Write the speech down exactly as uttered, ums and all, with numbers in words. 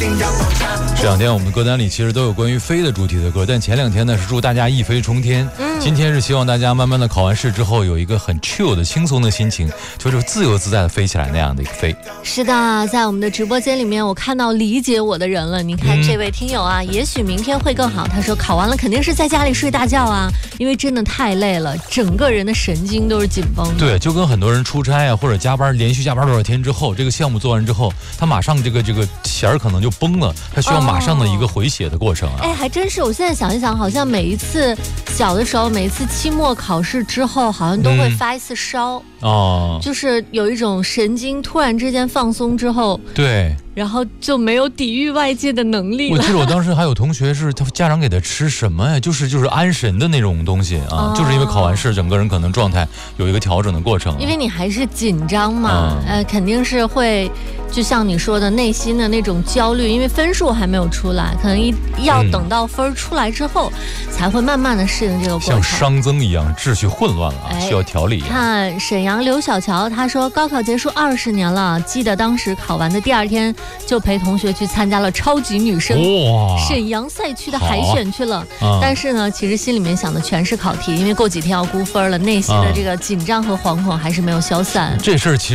这两天我们歌单里其实都有关于飞的主题的歌，但前两天呢是祝大家一飞冲天，嗯，今天是希望大家慢慢的考完试之后有一个很 chill 的轻松的心情，就是自由自在的飞起来那样的一个飞。 是的，在我们的直播间里面，我看到理解我的人了。你看这位听友啊，嗯、也许明天会更好。他说考完了肯定是在家里睡大觉啊，因为真的太累了，整个人的神经都是紧绷的。 对，就跟很多人出差啊或者加班，连续加班多少天之后，这个项目做完之后，他马上这个这个弦儿可能就崩了，他需要马上的一个回血的过程啊。 哎、哦，还真是。我现在想一想，好像每一次小的时候，每一次期末考试之后，好像都会发一次烧。嗯哦，就是有一种神经突然之间放松之后， 对， 然后就没有抵御外界的能力了。 我记得我当时还有同学是他家长给他吃什么呀，就是就是安神的那种东西啊，哦、就是因为考完试，整个人可能状态有一个调整的过程。 因为你还是紧张嘛，嗯、呃，肯定是会，就像你说的，内心的那种焦虑，因为分数还没有出来，可能一要等到分出来之后，嗯、才会慢慢的适应这个过程。 像熵增一样，秩序混乱了啊，需要调理。 看沈阳刘小乔，他说高考结束二十年了，记得当时考完的第二天就陪同学去参加了超级女声沈阳赛区的海选去了，啊、但是呢，其实心里面想的全是考题，因为过几天要估分了，内心的这个紧张和惶恐还是没有消散。 这事儿其实。